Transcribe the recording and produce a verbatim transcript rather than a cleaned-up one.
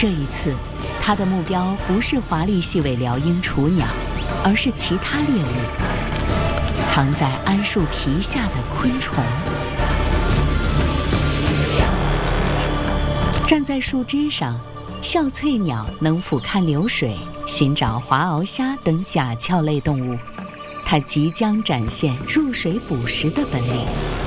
这一次，他的目标不是华丽细尾鹩鹰雏鸟，而是其他猎物，藏在桉树皮下的昆虫。站在树枝上，笑翠鸟能俯瞰流水，寻找华螯虾等甲壳类动物。它即将展现入水捕食的本领。